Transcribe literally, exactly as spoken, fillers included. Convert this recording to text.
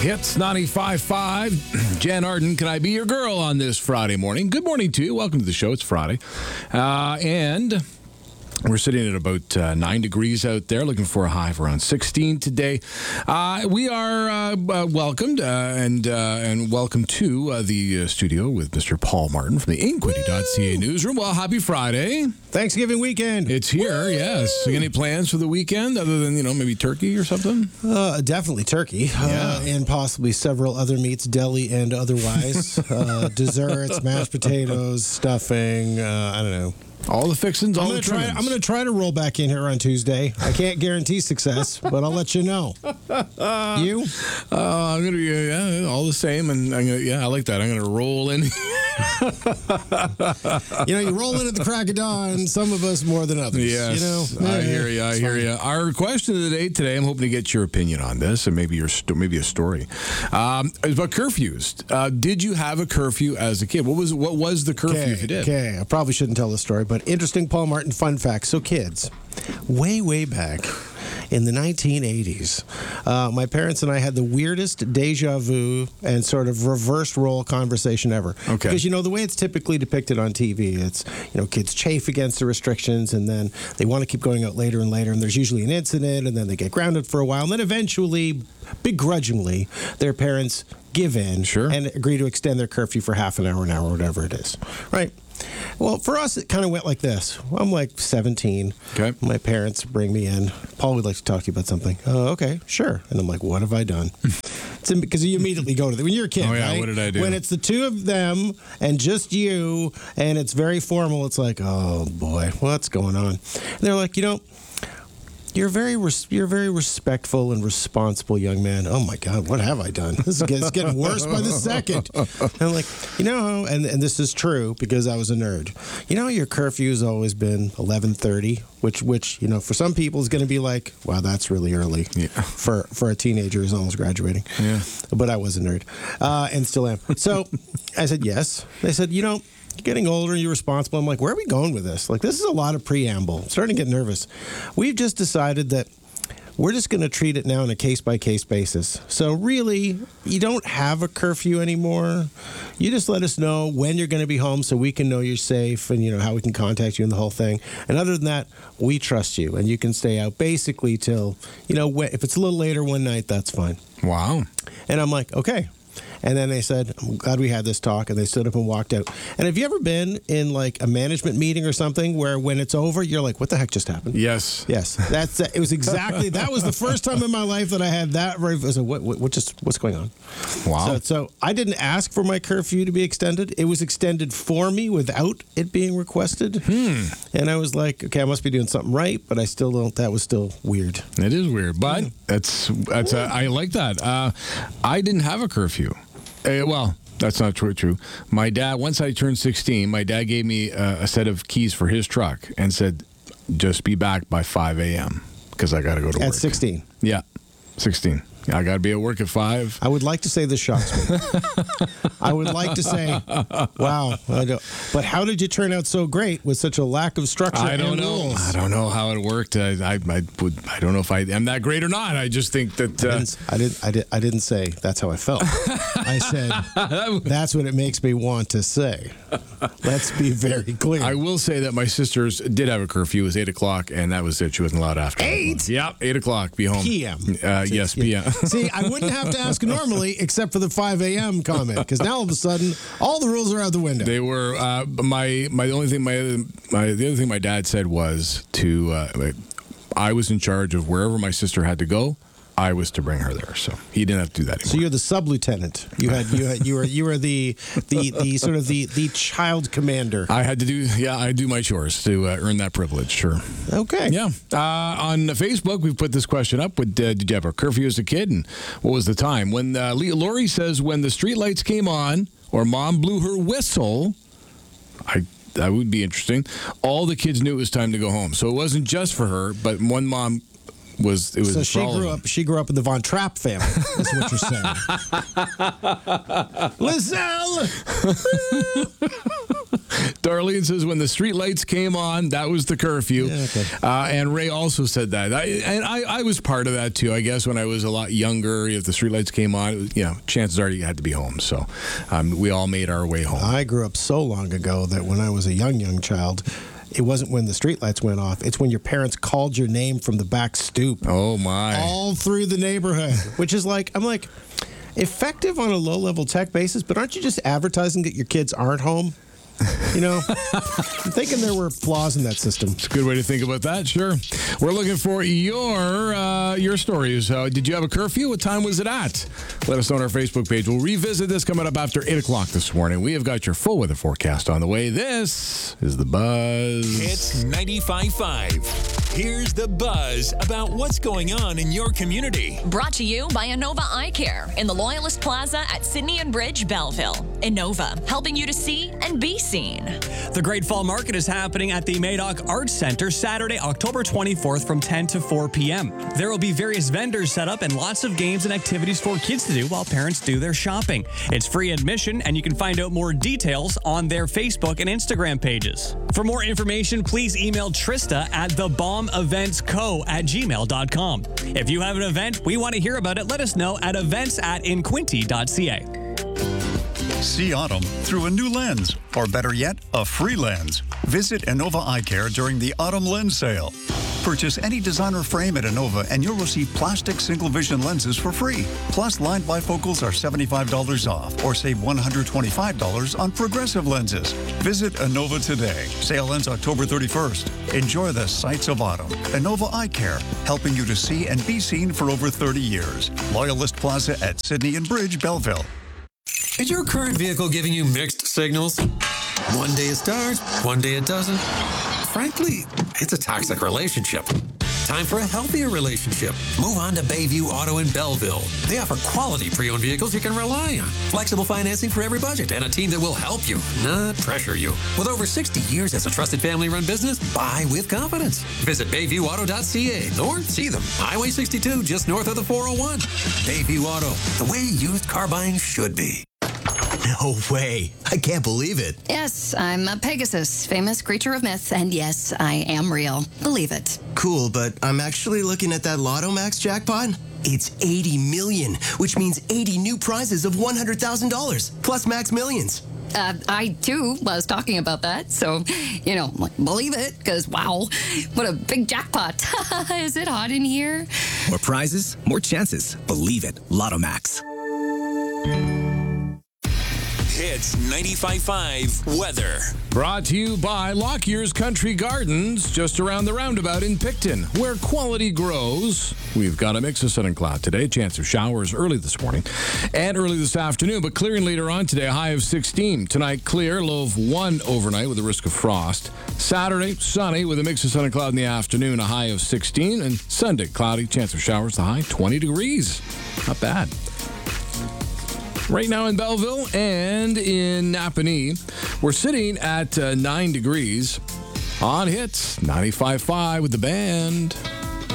Hits ninety-five point five. Jan Arden, can I be your girl on this Friday morning? Good morning to you. Welcome to the show. It's Friday. Uh, and we're sitting at about uh, nine degrees out there, looking for a high of around sixteen today. Uh, we are uh, uh, welcomed uh, and uh, and welcome to uh, the uh, studio with Mister Paul Martin from the Inquiry dot C A newsroom. Well, happy Friday. Thanksgiving weekend. It's here, Woo! Yes. Any plans for the weekend other than, you know, maybe turkey or something? Uh, definitely turkey. Yeah. Uh, and possibly several other meats, deli and otherwise. uh, desserts, mashed potatoes, stuffing, uh, I don't know. All the fixins, all I'm the gonna try. trimmings. I'm going to try to roll back in here on Tuesday. I can't guarantee success, but I'll let you know. You? Uh, I'm gonna be yeah, all the same, and I'm gonna yeah, I like that. I'm gonna roll in. You know, you roll in at the crack of dawn. Some of us more than others. Yes, You know, I Eh, hear you. I it's hear fine. you. Our question of the day today, I'm hoping to get your opinion on this, and maybe your sto- maybe a story. Um, it's about curfews. Uh, did you have a curfew as a kid? What was what was the curfew if you did? Okay, I probably shouldn't tell this story, but interesting Paul Martin fun fact. So kids, way, way back in the nineteen eighties, uh, my parents and I had the weirdest deja vu and sort of reversed role conversation ever. Okay. Because, you know, the way it's typically depicted on T V, it's, you know, kids chafe against the restrictions and then they want to keep going out later and later and there's usually an incident and then they get grounded for a while and then eventually, begrudgingly, their parents give in Sure. and agree to extend their curfew for half an hour, an hour, whatever it is. Right? Well, for us, it kind of went like this. I'm like seventeen. Okay. My parents bring me in. Paul would like to talk to you about something. Oh, okay, sure. And I'm like, what have I done? It's because you immediately go to the, when you're a kid, Oh, yeah, right? what did I do? When it's the two of them and just you, and it's very formal, it's like, oh boy, what's going on? And they're like, you know, you're very res- you're a very respectful and responsible young man. Oh my God, what have I done? This is get- it's getting worse by the second. And I'm like, you know, and, and this is true because I was a nerd. You know, your curfew's always been eleven thirty, which which you know for some people is going to be like, wow, that's really early. Yeah. For for a teenager who's almost graduating. Yeah. But I was a nerd, uh, and still am. So I said yes. They said, you know, you're getting older, you're responsible. I'm like, where are we going with this? Like, this is a lot of preamble. I'm starting to get nervous. We've just decided that we're just going to treat it now on a case-by-case basis. So really, you don't have a curfew anymore. You just let us know when you're going to be home so we can know you're safe and, you know, how we can contact you and the whole thing. And other than that, we trust you. And you can stay out basically till, you know, wh- if it's a little later one night, that's fine. Wow. And I'm like, okay. And then they said, I'm glad we had this talk. And they stood up and walked out. And have you ever been in like a management meeting or something where when it's over, you're like, what the heck just happened? Yes. Yes. That's it was exactly, that was the first time in my life that I had that. I was like, what, what, what just, what's going on? Wow. So, so I didn't ask for my curfew to be extended. It was extended for me without it being requested. Hmm. And I was like, okay, I must be doing something right. But I still don't, that was still weird. It is weird, but that's that's uh, I like that. Uh, I didn't have a curfew. Uh, well, that's not true. True. My dad. Once I turned sixteen, my dad gave me uh, a set of keys for his truck and said, "Just be back by five a.m. because I got to go to work." At sixteen. Yeah, sixteen. I got to be at work at five. I would like to say this shocks me. I would like to say, wow. I don't, but how did you turn out so great with such a lack of structure I don't and know. rules? I don't know how it worked. I, I, I would. I don't know if I am that great or not. I just think that. I, Uh, didn't, I, didn't, I, did, I didn't say that's how I felt. I said that's what it makes me want to say. Let's be very clear. I will say that my sisters did have a curfew. It was eight o'clock, and that was it. She wasn't allowed after. Eight? Yeah, eight o'clock. Be home. P M. Uh, yes, Yeah. P M. See, I wouldn't have to ask normally except for the five a.m. comment because now all of a sudden all the rules are out the window. They were uh, my my the only thing my my the other thing my dad said was to uh, I was in charge of wherever my sister had to go. I was to bring her there, so he didn't have to do that anymore. So you're the sub lieutenant. You had you had you were you were the the the sort of the the child commander. I had to do yeah I do my chores to uh, earn that privilege. Sure. Okay. Yeah. Uh, on Facebook, we've put this question up. Would, uh, did you have a curfew as a kid? And what was the time? When uh, Lori says when the street lights came on or mom blew her whistle, I that would be interesting. All the kids knew it was time to go home. So it wasn't just for her, but one mom was it was So she for all of grew them. up. She grew up in the Von Trapp family. That's what you're saying. Lizelle. Darlene says when the street lights came on, that was the curfew. Yeah, okay. uh, and Ray also said that. I, and I, I was part of that too. I guess when I was a lot younger, if the street lights came on, it was, you know, chances are you had to be home. So um, we all made our way home. I grew up so long ago that when I was a young, young child, it wasn't when the streetlights went off. It's when your parents called your name from the back stoop. Oh, my. All through the neighborhood, which is like, I'm like, effective on a low-level tech basis, but aren't you just advertising that your kids aren't home? You know, I'm thinking there were flaws in that system. It's a good way to think about that, sure. We're looking for your uh, your stories. Uh, did you have a curfew? What time was it at? Let us know on our Facebook page. We'll revisit this coming up after eight o'clock this morning. We have got your full weather forecast on the way. This is The Buzz. It's ninety-five point five. Here's The Buzz about what's going on in your community. Brought to you by Innova Eye Care in the Loyalist Plaza at Sydney and Bridge, Belleville. Innova, helping you to see and be seen. The Great Fall Market is happening at the Madoc Arts Center Saturday, October twenty-fourth from ten to four p.m. There will be various vendors set up and lots of games and activities for kids to do while parents do their shopping. It's free admission, and you can find out more details on their Facebook and Instagram pages. For more information, please email Trista at the bomb events co at gmail dot com. If you have an event, we want to hear about it. Let us know at events at inquinty dot c a. See autumn through a new lens, or better yet, a free lens. Visit Innova Eye Care during the Autumn Lens Sale. Purchase any designer frame at Innova and you'll receive plastic single vision lenses for free. Plus, lined bifocals are seventy-five dollars off, or save one hundred twenty-five dollars on progressive lenses. Visit Innova today. Sale ends October thirty-first. Enjoy the sights of autumn. Innova Eye Care, helping you to see and be seen for over thirty years. Loyalist Plaza at Sydney and Bridge, Belleville. Is your current vehicle giving you mixed signals? One day it starts, one day it doesn't. Frankly, it's a toxic relationship. Time for a healthier relationship. Move on to Bayview Auto in Belleville. They offer quality pre-owned vehicles you can rely on. Flexible financing for every budget and a team that will help you, not pressure you. With over sixty years as a trusted family-run business, buy with confidence. Visit bayview auto dot c a or see them. Highway sixty-two, just north of the four oh one. Bayview Auto, the way used car buying should be. No way. I can't believe it. Yes, I'm a Pegasus, famous creature of myth, and yes, I am real. Believe it. Cool, but I'm actually looking at that Lotto Max jackpot. It's eighty million, which means eighty new prizes of one hundred thousand dollars, plus Max Millions. Uh, I, too, was talking about that, so, you know, believe it, because, wow, what a big jackpot. Is it hot in here? More prizes, more chances. Believe it. Lotto Max. It's ninety-five point five weather. Brought to you by Lockyer's Country Gardens, just around the roundabout in Picton, where quality grows. We've got a mix of sun and cloud today. Chance of showers early this morning and early this afternoon, but clearing later on today, a high of sixteen. Tonight, clear, low of one overnight with a risk of frost. Saturday, sunny with a mix of sun and cloud in the afternoon, a high of sixteen. And Sunday, cloudy, chance of showers, the high twenty degrees. Not bad. Right now in Belleville and in Napanee, we're sitting at uh, nine degrees on Hits ninety-five point five with the band.